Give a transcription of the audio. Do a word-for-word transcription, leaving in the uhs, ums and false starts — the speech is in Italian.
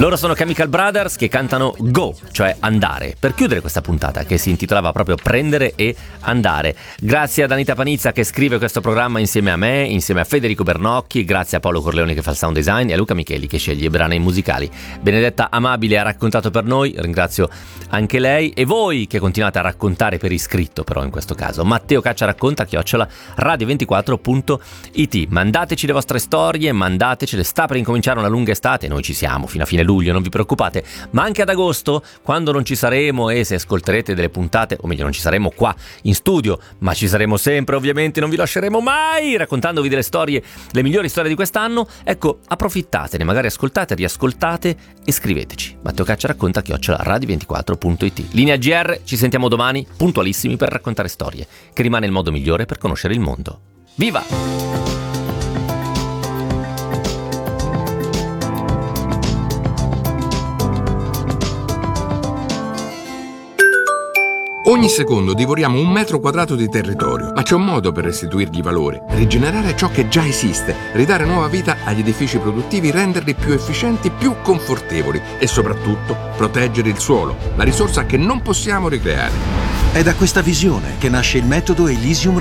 Loro sono Chemical Brothers che cantano Go, cioè andare, per chiudere questa puntata che si intitolava proprio Prendere e andare. Grazie ad Anita Panizza che scrive questo programma insieme a me, insieme a Federico Bernocchi, grazie a Paolo Corleone che fa il sound design e a Luca Micheli che sceglie i brani musicali. Benedetta Amabile ha raccontato per noi, ringrazio anche lei, e voi che continuate a raccontare per iscritto, però in questo caso Matteo Caccia racconta chiocciola radio ventiquattro punto it. Mandateci le vostre storie, mandatecele, sta per incominciare una lunga estate, noi ci siamo fino a fine luglio, non vi preoccupate, ma anche ad agosto, quando non ci saremo e se ascolterete delle puntate, o meglio non ci saremo qua in studio, ma ci saremo sempre ovviamente, non vi lasceremo mai raccontandovi delle storie, le migliori storie di quest'anno, ecco, approfittatene, magari ascoltate, riascoltate e scriveteci. Matteo Caccia racconta chiocciola radio ventiquattro punto it. Linea G R, ci sentiamo domani puntualissimi per raccontare storie, che rimane il modo migliore per conoscere il mondo. Viva! Ogni secondo divoriamo un metro quadrato di territorio, ma c'è un modo per restituirgli valore, rigenerare ciò che già esiste, ridare nuova vita agli edifici produttivi, renderli più efficienti, più confortevoli e soprattutto proteggere il suolo, la risorsa che non possiamo ricreare. È da questa visione che nasce il metodo Elysium